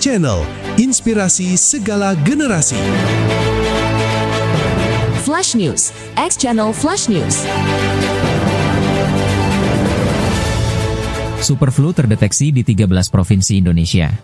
Channel, inspirasi segala generasi. Flash News, X Channel Flash News. Superflu terdeteksi di 13 provinsi Indonesia.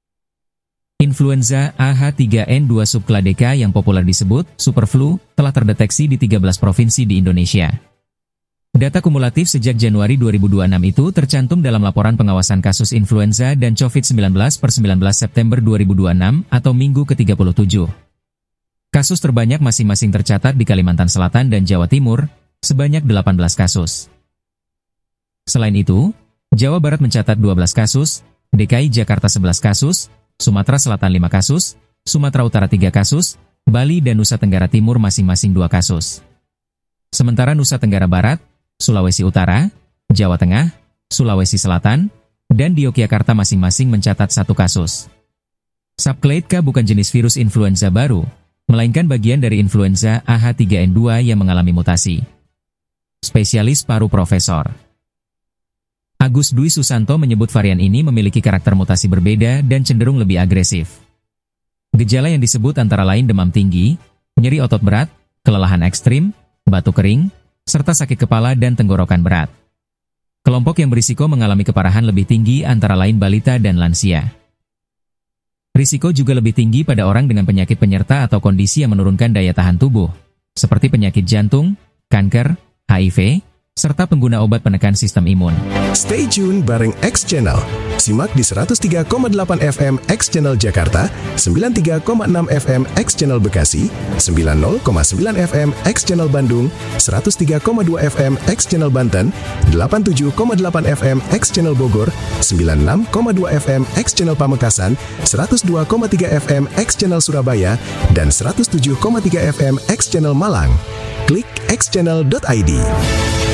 Influenza AH3N2 subcladeka yang populer disebut superflu telah terdeteksi di 13 provinsi di Indonesia. Data kumulatif sejak Januari 2026 itu tercantum dalam laporan pengawasan kasus influenza dan COVID-19 per 19 September 2026 atau minggu ke-37. Kasus terbanyak masing-masing tercatat di Kalimantan Selatan dan Jawa Timur, sebanyak 18 kasus. Selain itu, Jawa Barat mencatat 12 kasus, DKI Jakarta 11 kasus, Sumatera Selatan 5 kasus, Sumatera Utara 3 kasus, Bali dan Nusa Tenggara Timur masing-masing 2 kasus. Sementara Nusa Tenggara Barat, Sulawesi Utara, Jawa Tengah, Sulawesi Selatan, dan di Yogyakarta masing-masing mencatat 1 kasus. Subcladeka bukan jenis virus influenza baru, melainkan bagian dari influenza AH3N2 yang mengalami mutasi. Spesialis paru Profesor Agus Dwi Susanto menyebut varian ini memiliki karakter mutasi berbeda dan cenderung lebih agresif. Gejala yang disebut antara lain demam tinggi, nyeri otot berat, kelelahan ekstrim, batuk kering, serta sakit kepala dan tenggorokan berat. Kelompok yang berisiko mengalami keparahan lebih tinggi antara lain balita dan lansia. Risiko juga lebih tinggi pada orang dengan penyakit penyerta atau kondisi yang menurunkan daya tahan tubuh, seperti penyakit jantung, kanker, HIV, serta pengguna obat penekan sistem imun. Stay tune bareng X Channel. Simak di 103,8 FM X Channel Jakarta, 93,6 FM X Channel Bekasi, 90,9 FM X Channel Bandung, 103,2 FM X Channel Banten, 87,8 FM X Channel Bogor, 96,2 FM X Channel Pamekasan, 102,3 FM X Channel Surabaya, dan 107,3 FM X Channel Malang. Klik xchannel.id.